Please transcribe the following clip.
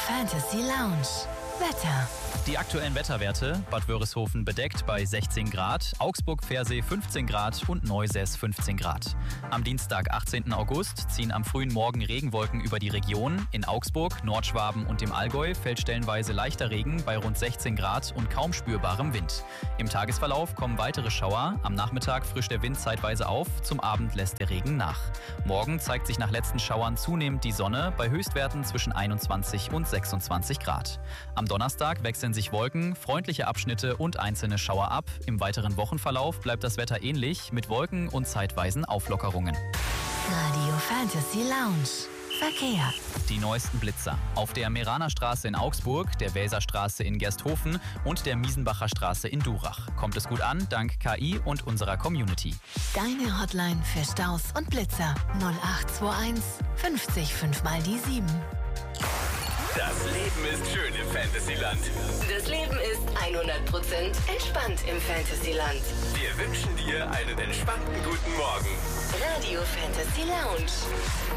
Fantasy Lounge. Wetter. Die aktuellen Wetterwerte: Bad Wörishofen bedeckt bei 16 Grad, Augsburg-Pfersee 15 Grad und Neusäß 15 Grad. Am Dienstag, 18. August, ziehen am frühen Morgen Regenwolken über die Region. In Augsburg, Nordschwaben und dem Allgäu fällt stellenweise leichter Regen bei rund 16 Grad und kaum spürbarem Wind. Im Tagesverlauf kommen weitere Schauer. Am Nachmittag frischt der Wind zeitweise auf, zum Abend lässt der Regen nach. Morgen zeigt sich nach letzten Schauern zunehmend die Sonne bei Höchstwerten zwischen 21 und 26 Grad. Am Donnerstag wechseln sich Wolken, freundliche Abschnitte und einzelne Schauer ab. Im weiteren Wochenverlauf bleibt das Wetter ähnlich mit Wolken und zeitweisen Auflockerungen. Radio Fantasy Lounge. Verkehr. Die neuesten Blitzer. Auf der Meraner Straße in Augsburg, der Welserstraße in Gersthofen und der Miesenbacher Straße in Durach. Kommt es gut an, dank KI und unserer Community. Deine Hotline für Staus und Blitzer 0821 50 5 mal die 7. Das Leben ist schön im Fantasyland. Das Leben ist 100% entspannt im Fantasyland. Wir wünschen dir einen entspannten guten Morgen. Radio Fantasy Lounge.